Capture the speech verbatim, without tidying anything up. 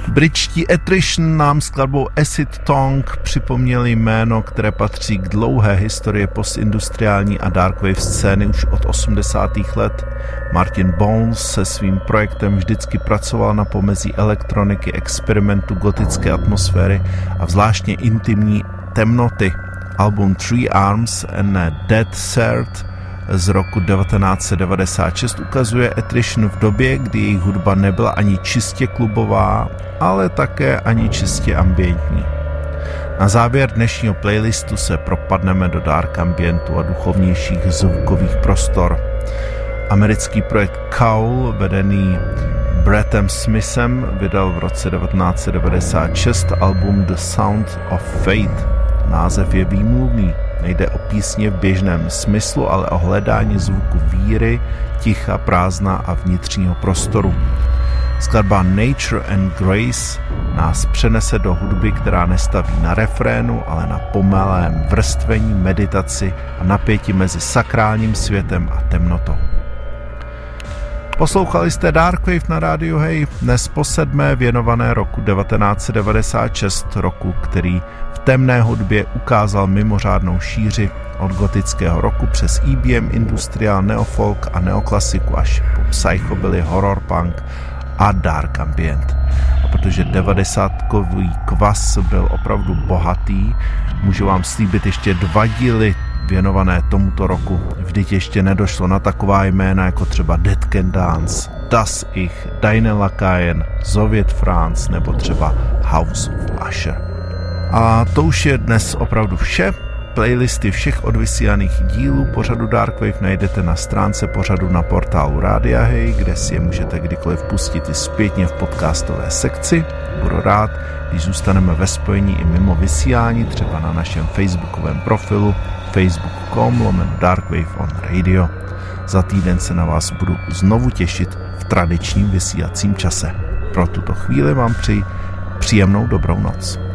Britští Attrition nám skladbou Acid Tongue připomněli jméno, které patří k dlouhé historii postindustriální a darkwave scény už od osmdesátých let. Martin Bones se svým projektem vždycky pracoval na pomezí elektroniky, experimentu, gotické atmosféry a zvláštně intimní temnoty. Album Three Arms and a Dead Third z roku devatenáct set devadesát šest ukazuje Attrition v době, kdy jejich hudba nebyla ani čistě klubová, ale také ani čistě ambientní. Na závěr dnešního playlistu se propadneme do dark ambientu a duchovnějších zvukových prostor. Americký projekt Cowl, vedený Brettem Smithem, vydal v roce devatenáct set devadesát šest album The Sound of Fate. Název je výmluvný. Nejde o písně v běžném smyslu, ale o hledání zvuku víry, ticha, prázdna a vnitřního prostoru. Skladba Nature and Grace nás přenese do hudby, která nestaví na refrénu, ale na pomalém vrstvení, meditaci a napětí mezi sakrálním světem a temnotou. Poslouchali jste Darkwave na rádiu Hey, dnes po sedmé, věnované roku devatenáct set devadesát šest, roku, který v temné hudbě ukázal mimořádnou šíři od gotického roku přes E B M, industriál, neofolk a neoklasiku až po psychobilly, horror punk a dark ambient. A protože devadesátkový kvas byl opravdu bohatý, můžu vám slíbit ještě dva díly věnované tomuto roku. Vždyť ještě nedošlo na taková jména jako třeba Dead Can Dance, Das Ich, Deine Lakaien, Soviet France nebo třeba House of Usher. A to už je dnes opravdu vše. Playlisty všech odvysílaných dílů pořadu Darkwave najdete na stránce pořadu na portálu Rádia Hey, kde si je můžete kdykoliv pustit i zpětně v podcastové sekci. Budu rád, když zůstaneme ve spojení i mimo vysílání, třeba na našem facebookovém profilu facebook tečka com lomeno Darkwave on Radio. Za týden se na vás budu znovu těšit v tradičním vysílacím čase. Pro tuto chvíli vám přeji příjemnou dobrou noc.